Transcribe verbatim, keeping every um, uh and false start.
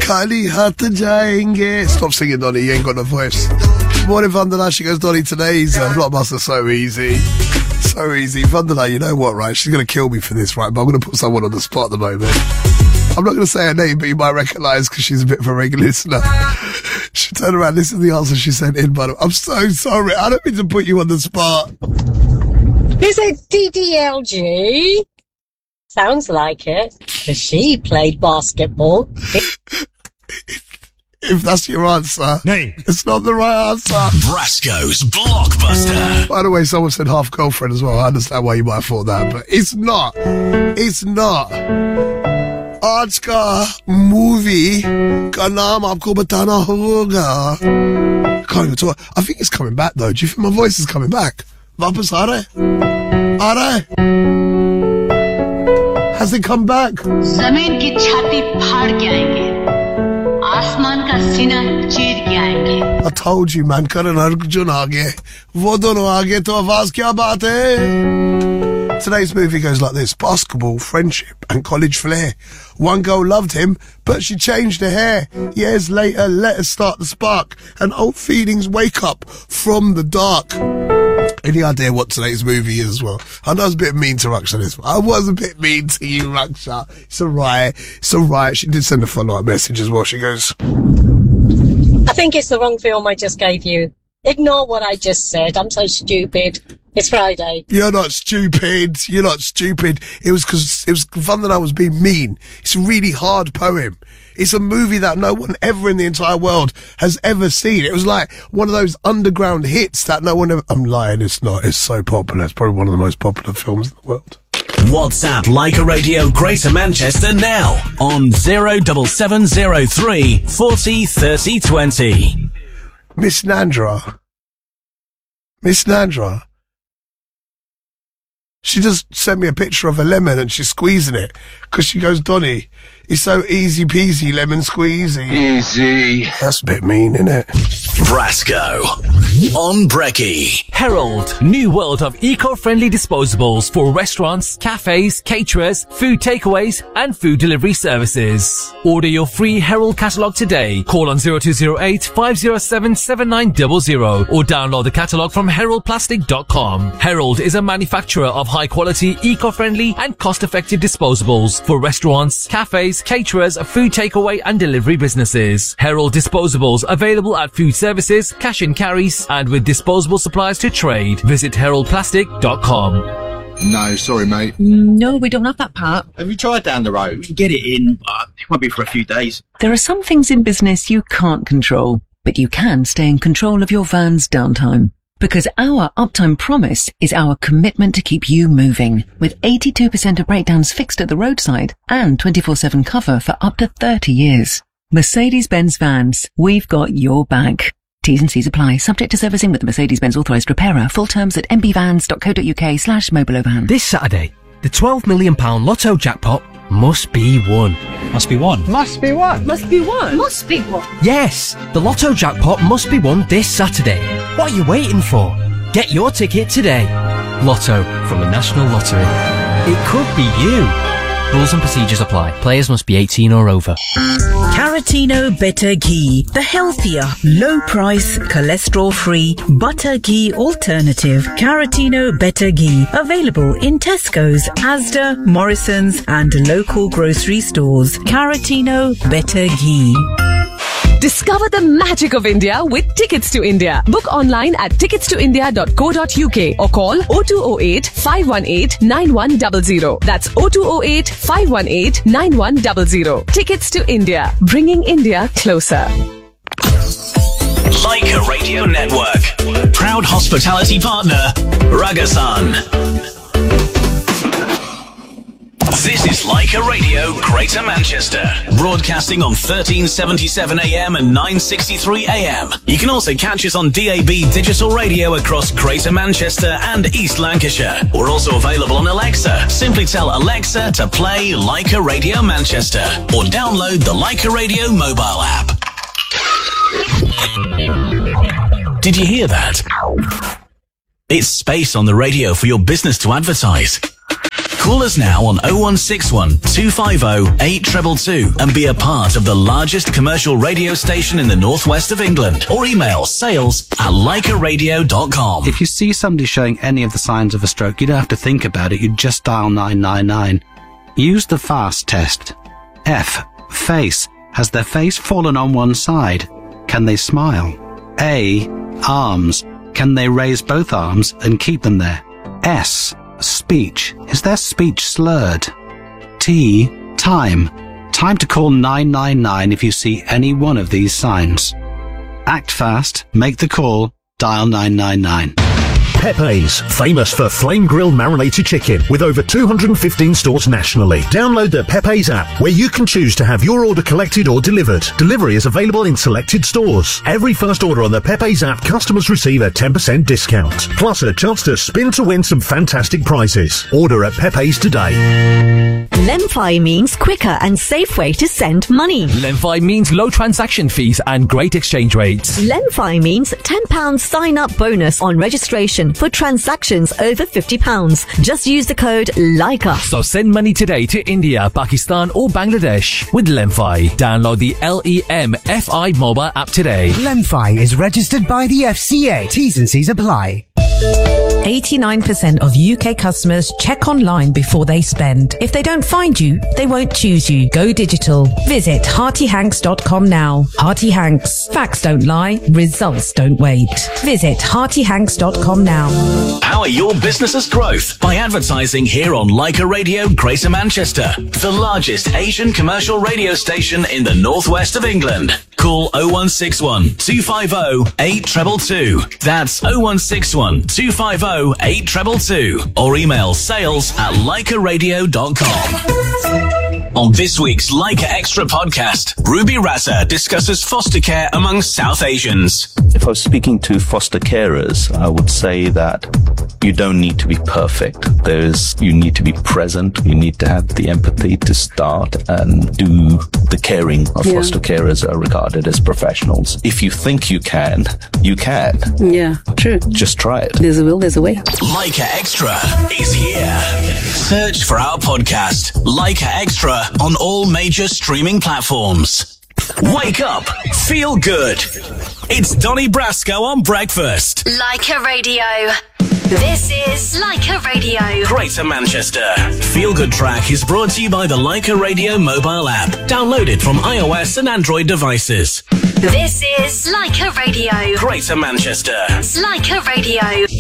Kali hat jayenge. Stop singing, Donny. You ain't got no voice. Morning, Vandana. She goes, Donny, today's uh, Blockbuster so easy. So easy. Vandana, you know what, right? She's going to kill me for this, right? But I'm going to put someone on the spot at the moment. I'm not going to say her name, but you might recognise because she's a bit of a regular listener. She turned around, listen to the answer she sent in, but I'm so sorry. I don't mean to put you on the spot. Is it D D L G? Sounds like it, because she played basketball. If that's your answer, nee. It's not the right answer. Brasco's Blockbuster. By the way, someone said half girlfriend as well. I understand why you might have thought that, but it's not. It's not. आज का movie का नाम आपको बताना होगा. I can't even talk. I think it's coming back though. Do you think my voice is coming back? वापस आ रहा है? आ रहा है? Has it come back? ज़मीन की छाती फाड़ के आएंगे. आसमान का सीना चीर के आएंगे. I told you, man. Karan Arjun आ गए. वो दोनों आ गए तो आवाज क्या बात है? Today's movie goes like this. Basketball, friendship and college flair. One girl loved him, but she changed her hair. Years later, let us start the spark. And old feelings wake up from the dark. Any idea what today's movie is as well? I know I was a bit mean to Raksha this one. I was a bit mean to you, Raksha. It's alright. It's alright. She did send a follow-up message as well. She goes, I think it's the wrong film I just gave you. Ignore what I just said. I'm so stupid. It's Friday. You're not stupid. You're not stupid. It was because it was fun that I was being mean. It's a really hard poem. It's a movie that no one ever in the entire world has ever seen. It was like one of those underground hits that no one ever... I'm lying, it's not. It's so popular. It's probably one of the most popular films in the world. WhatsApp Leica Radio Greater Manchester now on zero seven seven zero three forty thirty twenty. Miss Nandra. Miss Nandra. She just sent me a picture of a lemon and she's squeezing it. Because she goes, Donny, it's so easy peasy lemon squeezy. Easy. That's a bit mean, isn't it? Brasco on Brecky. Herald, new world of eco-friendly disposables for restaurants, cafes, caterers, food takeaways and food delivery services. Order your free Herald catalogue today. Call on zero two zero eight five zero seven seven nine zero zero or download the catalogue from herald plastic dot com. Herald is a manufacturer of high-quality, eco-friendly and cost-effective disposables for restaurants, cafes, caterers, food takeaway and delivery businesses. Herald disposables available at food services, cash and carries and with disposable supplies to trade. Visit herald plastic dot com. No, sorry, mate. No, we don't have that part. Have you tried down the road? Get it in. Uh, it won't be for a few days. There are some things in business you can't control, but you can stay in control of your van's downtime. Because our uptime promise is our commitment to keep you moving, with eighty-two percent of breakdowns fixed at the roadside and twenty-four seven cover for up to thirty years. Mercedes-Benz Vans, we've got your back. T's and C's apply, subject to servicing with the Mercedes-Benz authorised repairer. Full terms at m b vans dot co dot u k slash mobilovan. This Saturday, the twelve million pound lotto jackpot must be won. Must be won. Must be won. Must be won. Must be won. Yes, the lotto jackpot must be won this Saturday. What are you waiting for? Get your ticket today. Lotto from the National Lottery. It could be you. Rules and procedures apply. Players must be eighteen or over. Caratino Better Ghee, the healthier, low-price, cholesterol-free butter ghee alternative. Caratino Better Ghee, available in Tesco's, Asda, Morrison's, and local grocery stores. Caratino Better Ghee. Discover the magic of India with Tickets to India. Book online at tickets to india dot co dot u k or call oh two oh eight five one eight nine one zero zero. That's oh two oh eight five one eight nine one zero zero. Tickets to India, bringing India closer. Leica Radio Network. Proud hospitality partner, Ragasan. This is Leica Radio, Greater Manchester, broadcasting on thirteen seventy-seven A M and nine sixty-three A M. You can also catch us on D A B digital radio across Greater Manchester and East Lancashire. We're also available on Alexa. Simply tell Alexa to play Leica Radio Manchester or download the Leica Radio mobile app. Did you hear that? It's space on the radio for your business to advertise. Call us now on oh one six one, two five oh, eight two two two and be a part of the largest commercial radio station in the northwest of England. Or email sales at leica radio dot com. If you see somebody showing any of the signs of a stroke, you don't have to think about it. You just dial nine nine nine. Use the FAST test. F. Face. Has their face fallen on one side? Can they smile? A. Arms. Can they raise both arms and keep them there? S. Speech. Is their speech slurred? T. Time. Time to call nine nine nine if you see any one of these signs. Act fast, make the call, dial nine nine nine. Pepe's, famous for flame-grilled marinated chicken, with over two hundred fifteen stores nationally. Download the Pepe's app, where you can choose to have your order collected or delivered. Delivery is available in selected stores. Every first order on the Pepe's app, customers receive a ten percent discount, plus a chance to spin to win some fantastic prizes. Order at Pepe's today. Lemfi means quicker and safe way to send money. Lemfi means low transaction fees and great exchange rates. Lemfi means ten pounds sign-up bonus on registration for transactions over fifty pounds. Just use the code LAICA. So send money today to India, Pakistan or Bangladesh with Lemfi. Download the L E M F I mobile app today. Lemfi is registered by the F C A. T's and C's apply. eighty-nine percent of U K customers check online before they spend. If they don't find you, they won't choose you. Go digital. Visit hearty hanks dot com now. Hearty Hanks. Facts don't lie. Results don't wait. Visit hearty hanks dot com now. Power your business's growth by advertising here on Leica Radio Greater Manchester, the largest Asian commercial radio station in the northwest of England. Call oh one six one, two five oh, eight two two two. That's oh one six one, two five oh, eight two two two. Or email sales at leica radio dot com. On this week's Leica Extra podcast, Ruby Raza discusses foster care among South Asians. If I was speaking to foster carers, I would say that you don't need to be perfect. There's, you need to be present. You need to have the empathy to start and do the caring. Of Yeah. Foster carers are regarded as professionals. If you think you can, you can. Yeah, true. Just try it. There's a will, there's a way. Leica Extra is here. Search for our podcast, Leica Extra, on all major streaming platforms. Wake up, feel good. It's Donny Brasco on breakfast. Leica Radio. This is Leica Radio. Greater Manchester. Feel Good Track is brought to you by the Leica Radio mobile app. Download it from iOS and Android devices. This is Leica Radio. Greater Manchester. Leica Radio.